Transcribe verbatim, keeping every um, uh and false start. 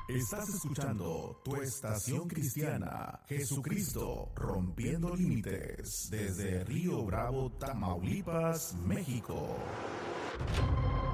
Estás escuchando tu estación cristiana, Jesucristo rompiendo límites, desde Río Bravo, Tamaulipas, México.